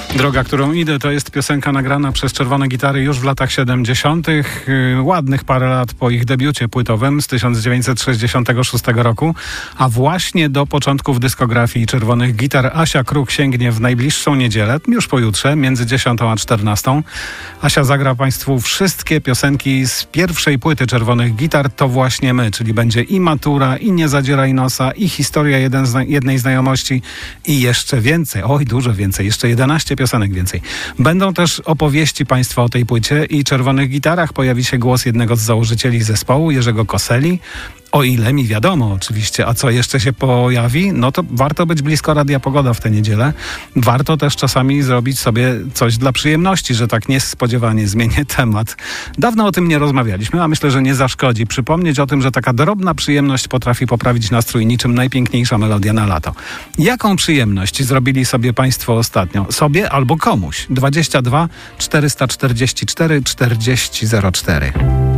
Droga, którą idę, to jest piosenka nagrana przez Czerwone Gitary już w latach 70. Ładnych parę lat po ich debiucie płytowym z 1966 roku. A właśnie do początków dyskografii Czerwonych Gitar Asia Kruk sięgnie w najbliższą niedzielę, już pojutrze, między 10 a 14. Asia zagra Państwu wszystkie piosenki z pierwszej płyty Czerwonych Gitar, To właśnie my, czyli będzie i Matura, i Nie zadzieraj nosa, i Historia jednej znajomości i jeszcze więcej, oj dużo więcej, jeszcze 11 piosenek więcej. Będą też opowieści Państwa o tej płycie i Czerwonych Gitarach. Pojawi się głos jednego z założycieli zespołu, Jerzego Koseli. O ile mi wiadomo oczywiście, a co jeszcze się pojawi, no to warto być blisko Radia Pogoda w tę niedzielę. Warto też czasami zrobić sobie coś dla przyjemności, że tak niespodziewanie zmienię temat. Dawno o tym nie rozmawialiśmy, a myślę, że nie zaszkodzi przypomnieć o tym, że taka drobna przyjemność potrafi poprawić nastrój niczym najpiękniejsza melodia na lato. Jaką przyjemność zrobili sobie Państwo ostatnio? Sobie albo komuś? 22 444 4004.